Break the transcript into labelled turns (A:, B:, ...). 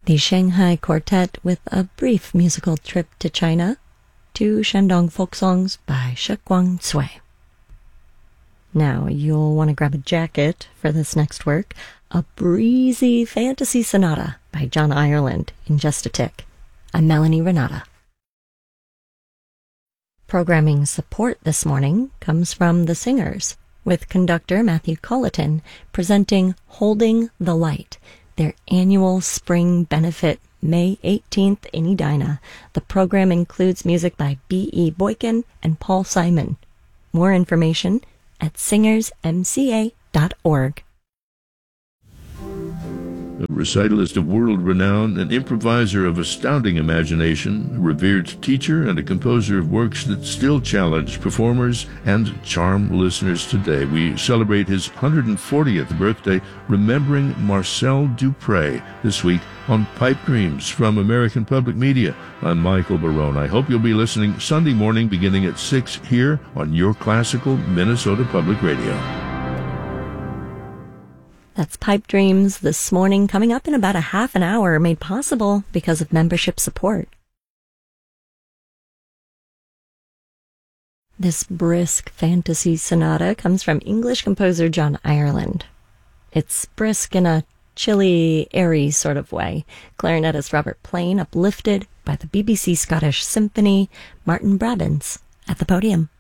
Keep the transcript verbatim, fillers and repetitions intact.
A: The Shanghai Quartet with a brief musical trip to China, two Shandong folk songs by Shiguang Cui. Now, you'll want to grab a jacket for this next work, a breezy fantasy sonata by John Ireland in just a tick. I'm Melanie Renata. Programming support this morning comes from The Singers, with conductor Matthew Colleton presenting Holding the Light, their annual spring benefit May eighteenth in Edina. The program includes music by B E. Boykin and Paul Simon. More information at singers m c a dot org.
B: A recitalist of world renown, an improviser of astounding imagination, a revered teacher, and a composer of works that still challenge performers and charm listeners today. We celebrate his one hundred fortieth birthday, remembering Marcel Dupré, this week on Pipe Dreams from American Public Media. I'm Michael Barone. I hope you'll be listening Sunday morning beginning at six here on your classical Minnesota Public Radio.
A: That's Pipe Dreams this morning, coming up in about a half an hour, made possible because of membership support. This brisk fantasy sonata comes from English composer John Ireland. It's brisk in a chilly, airy sort of way. Clarinetist Robert Plain uplifted by the B B C Scottish Symphony, Martin Brabants at the podium.